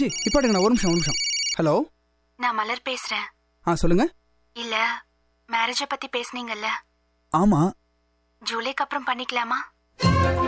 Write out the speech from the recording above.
G இப்போ ஒரு நிமிஷம். ஹலோ, நான் மலர் பேசுறேன். சொல்லுங்க. இல்ல, மேரேஜ பத்தி பேசுனீங்கல்ல? ஆமா. ஜூலைக்கு அப்புறம் பண்ணிக்கலாமா?